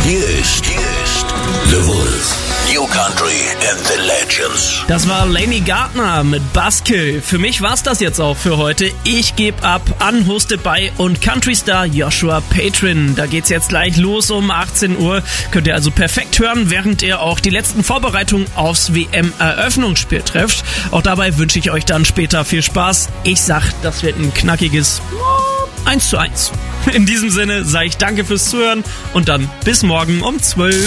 Hier ist The Wolf. New Country and the Legends. Das war Laney Gardner mit Buzzkill. Für mich war's das jetzt auch für heute. Ich gebe ab an Hosted by und Country-Star Joshua Patron. Da geht's jetzt gleich los um 18 Uhr. Könnt ihr also perfekt hören, während ihr auch die letzten Vorbereitungen aufs WM-Eröffnungsspiel trefft. Auch dabei wünsche ich euch dann später viel Spaß. Ich sag, das wird ein knackiges 1:1. In diesem Sinne sage ich danke fürs Zuhören und dann bis morgen um 12.